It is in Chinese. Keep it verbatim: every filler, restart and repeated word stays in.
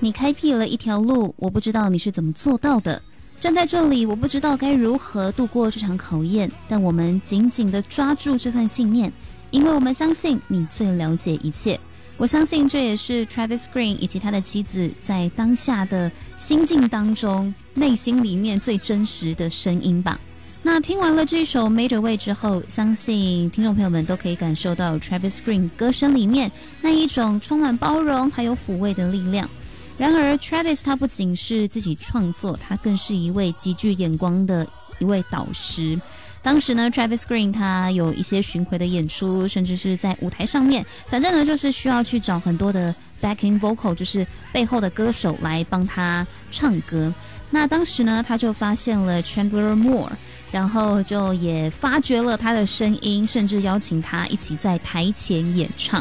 你开辟了一条路，我不知道你是怎么做到的。站在这里，我不知道该如何度过这场考验，但我们紧紧地抓住这份信念，因为我们相信你最了解一切。我相信这也是 Travis Green 以及他的妻子在当下的心境当中内心里面最真实的声音吧。那听完了这首 Made Away 之后，相信听众朋友们都可以感受到 Travis Green 歌声里面那一种充满包容还有抚慰的力量。然而 Travis 他不仅是自己创作，他更是一位极具眼光的一位导师。当时呢 Travis Green 他有一些巡回的演出，甚至是在舞台上面，反正呢就是需要去找很多的 backing vocal， 就是背后的歌手来帮他唱歌。那当时呢他就发现了 Chandler Moore， 然后就也发掘了他的声音，甚至邀请他一起在台前演唱。